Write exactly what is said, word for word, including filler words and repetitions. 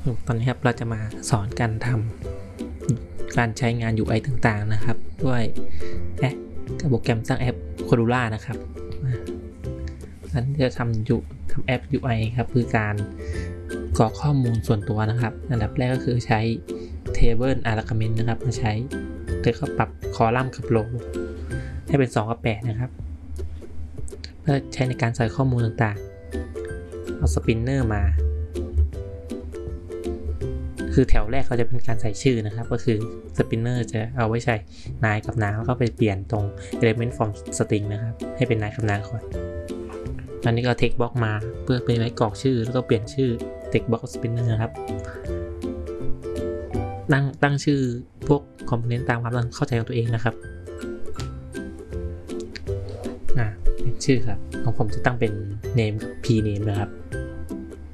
ตอนนี้ครับเราจะมาสอนการทำการใช้งาน ยู ไอ ต่างๆนะครับด้วยแอปกับโปรแกรมสร้างแอป Cordula นะครับนั้นจะทำอยู่ทำแอป ยู ไอ ครับคือการกรอกข้อมูลส่วนตัวนะครับอันดับแรกก็คือใช้ Table Argument นะครับมาใช้โดยก็ปรับคอลัมน์กับโรให้เป็นสองกับแปดนะครับเพื่อใช้ในการใส่ข้อมูลต่างๆเอาสปินเนอร์มาคือแถวแรกเขาจะเป็นการใส่ชื่อนะครับก็คือสปินเนอร์จะเอาไว้ใช้นายกับนางแล้วก็ไปเปลี่ยนตรง element from string นะครับให้เป็นนายกับนางก่อนตอนนี้ก็ text box มาเพื่อเป็นไว้กรอกชื่อแล้วก็เปลี่ยนชื่อ text box spinner ครับตั้งตั้งชื่อพวกคอมโพเนนต์ตามความเข้าใจของตัวเองนะครับอ่าเป็นชื่อครับของผมจะตั้งเป็น name กับ p name นะครับ